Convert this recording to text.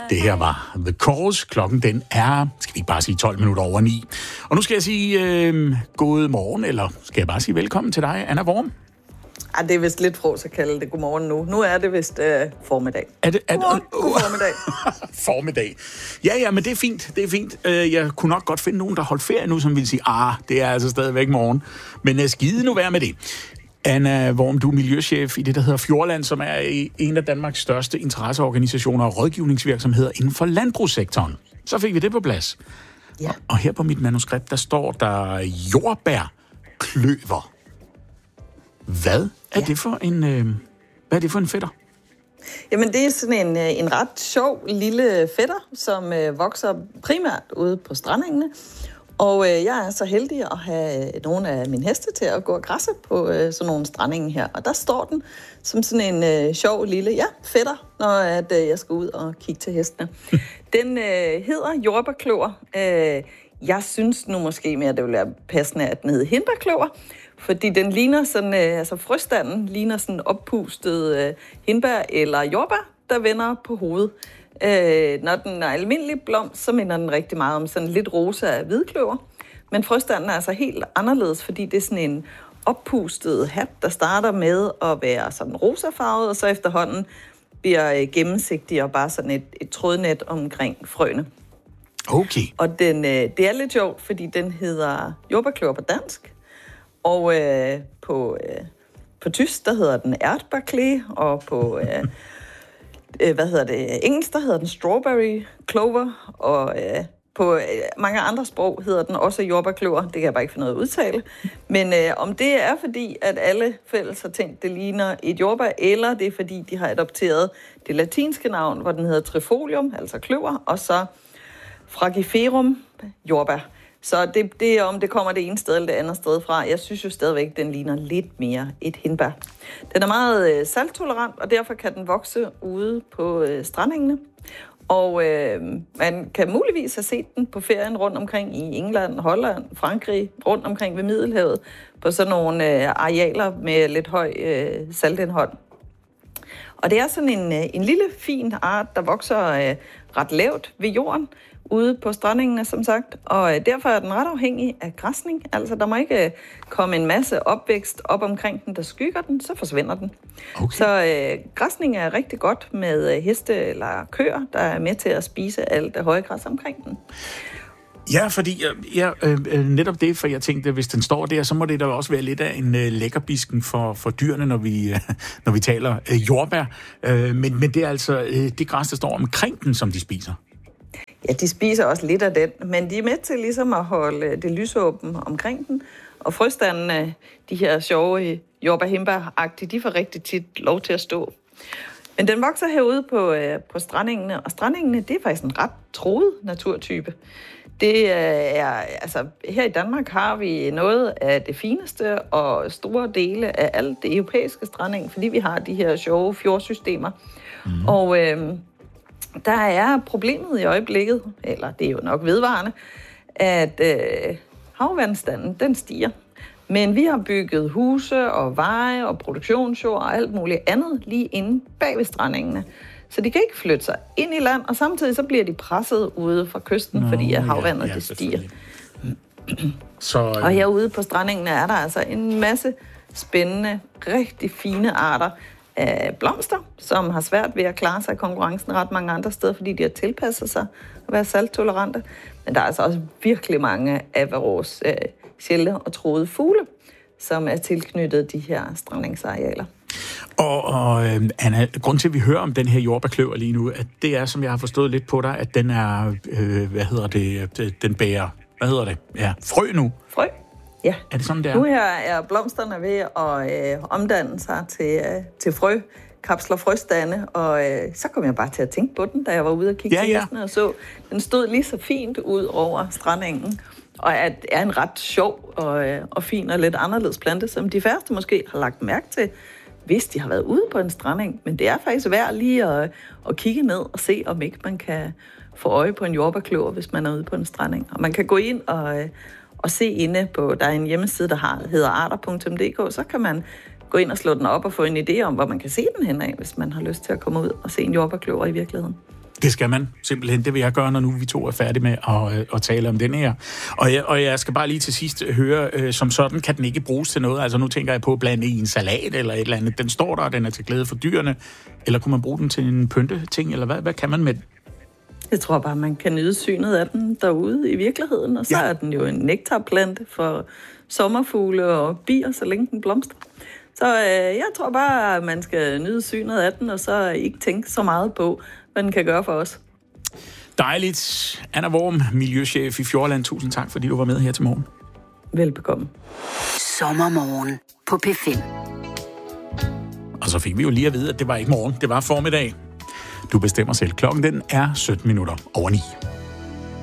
Det her var The Cause. Klokken den er, skal vi ikke bare sige 12 minutter over 9. Og nu skal jeg sige god morgen, eller skal jeg bare sige velkommen til dig, Anna Worm? Det er vist lidt frås at kalde det godmorgen nu. Nu er det vist formiddag. God formiddag. Formiddag. Ja, men det er fint. Det er fint. Jeg kunne nok godt finde nogen, der holdt ferie nu, som ville sige, det er altså stadigvæk morgen. Men skide nu være med det. Anna Worm, du er miljøchef i det, der hedder Fjordland, som er en af Danmarks største interesseorganisationer og rådgivningsvirksomheder inden for landbrugssektoren. Så fik vi det på plads. Ja. Og her på mit manuskript, der står der jordbærkløver. Hvad er det for en fætter? Jamen, det er sådan en ret sjov lille fætter, som vokser primært ude på strandengene. Og jeg er så heldig at have nogle af mine heste til at gå og græsse på sådan nogle strandenge her. Og der står den som sådan en sjov lille fætter, når jeg skal ud og kigge til hestene. Den hedder jordbærkløver. Jeg synes nu måske mere, at det vil være passende, at den hedder hindbærkløver. Fordi den ligner sådan, frøstanden ligner sådan oppustet hindbær eller jordbær, der vender på hovedet. Når den er almindelig blomst, så minder den rigtig meget om sådan lidt rosa hvidkløver. Men frøstanden er altså helt anderledes, fordi det er sådan en oppustet hat, der starter med at være sådan rosafarvet, og så efterhånden bliver gennemsigtig og bare sådan et trådnet omkring frøene. Okay. Og det er lidt sjovt, fordi den hedder jordbærkløver på dansk, og på tysk, der hedder den Erdbeerklee, og på engelsk, der hedder den strawberry clover, og på mange andre sprog hedder den også jordbærkløver. Det kan jeg bare ikke finde noget at udtale. Men om det er fordi, at alle fælles har tænkt, det ligner et jordbær, eller det er fordi, de har adopteret det latinske navn, hvor den hedder trifolium, altså kløver, og så fragiferum, jordbær. Så det er om det kommer det ene sted eller det andet sted fra. Jeg synes jo stadigvæk, den ligner lidt mere et hindbær. Den er meget salttolerant, og derfor kan den vokse ude på strandengene. Og man kan muligvis have set den på ferien rundt omkring i England, Holland, Frankrig, rundt omkring ved Middelhavet, på sådan nogle arealer med lidt høj saltindhold. Og det er sådan en lille, fin art, der vokser ret lavt ved jorden, ude på strandengene, som sagt, og derfor er den ret afhængig af græsning. Altså, der må ikke komme en masse opvækst op omkring den, der skygger den, så forsvinder den. Okay. Så græsning er rigtig godt med heste eller køer, der er med til at spise alt det høje græs omkring den. Ja, fordi netop det, for jeg tænkte, hvis den står der, så må det da også være lidt af en lækkerbisken for dyrene, når vi taler jordbær. Men det er altså det græs, der står omkring den, som de spiser. Ja, de spiser også lidt af den, men de er med til ligesom at holde det lysåben omkring den. Og frøstandene, de her sjove jordbær-hindbær-agtige, de får rigtig tit lov til at stå. Men den vokser herude på strandengene, og strandengene, det er faktisk en ret truet naturtype. Det er, altså, her i Danmark har vi noget af det fineste og store dele af alt det europæiske strandeng, fordi vi har de her sjove fjordsystemer. Mm. Og der er problemet i øjeblikket, eller det er jo nok vedvarende, at havvandstanden, den stiger. Men vi har bygget huse og veje og produktionsjord og alt muligt andet lige inde bag ved strandengene. Så de kan ikke flytte sig ind i land, og samtidig så bliver de presset ude fra kysten, fordi at havvandet det stiger. Og herude på strandengene er der altså en masse spændende, rigtig fine arter af blomster, som har svært ved at klare sig i konkurrencen ret mange andre steder, fordi de har tilpasset sig at være salttolerante. Men der er altså også virkelig mange af vores sjældne og truede fugle, som er tilknyttet de her strandengsarealer. Og Anna, grund til, at vi hører om den her jordbærkløver lige nu, at det er, som jeg har forstået lidt på dig, at den er, den bærer, frø nu? Frø, ja. Er det sådan, det er? Nu her er blomsterne ved at omdanne sig til frø, kapsler frøstande, og så kom jeg bare til at tænke på den, da jeg var ude og kigge til hestene og så. Den stod lige så fint ud over strandengen, og er en ret sjov og fin og lidt anderledes plante, som de færreste måske har lagt mærke til, hvis de har været ude på en strandeng. Men det er faktisk værd lige at kigge ned og se, om ikke man kan få øje på en jordbærkløver, hvis man er ude på en strandeng. Og man kan gå ind og se inde på, der er en hjemmeside, der hedder arter.dk, så kan man gå ind og slå den op og få en idé om, hvor man kan se den henad, hvis man har lyst til at komme ud og se en jordbærkløver i virkeligheden. Det skal man simpelthen. Det vil jeg gøre, når nu vi to er færdige med at tale om den her. Og jeg skal bare lige til sidst høre, som sådan kan den ikke bruges til noget. Altså nu tænker jeg på at blande i en salat eller et eller andet. Den står der, og den er til glæde for dyrene. Eller kunne man bruge den til en pynteting, eller hvad kan man med den? Jeg tror bare, man kan nyde synet af den derude i virkeligheden. Og så er den jo en nektarplante for sommerfugle og bier, så længe den blomstrer. Så jeg tror bare, at man skal nyde synet af den, og så ikke tænke så meget på, hvad den kan gøre for os. Dejligt. Anna Worm, miljøchef i Fjordland. Tusind tak, fordi du var med her til morgen. Velbekomme. Sommermorgen på P5. Og så fik vi jo lige at vide, at det var ikke morgen, det var formiddag. Du bestemmer selv. Klokken den er 17 minutter over 9.